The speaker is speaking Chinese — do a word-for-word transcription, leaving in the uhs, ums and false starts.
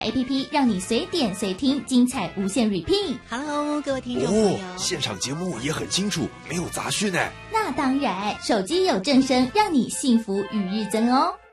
A P P 让你随点随听，精彩无限 repeat。 Hello， 各位听众朋友， 哦，现场节目也很清楚，没有杂讯哎。 那当然，手机有正声，让你幸福与日增哦。